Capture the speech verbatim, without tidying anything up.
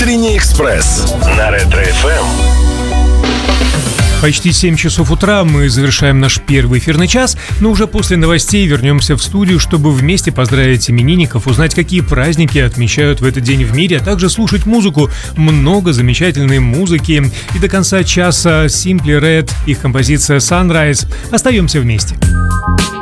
Утренний экспресс на Ретро-эф эм. Почти семь часов утра мы завершаем наш первый эфирный час, но уже после новостей вернемся в студию, чтобы вместе поздравить именинников, узнать, какие праздники отмечают в этот день в мире, а также слушать музыку. Много замечательной музыки. И до конца часа Simply Red, их композиция Sunrise. Остаемся вместе.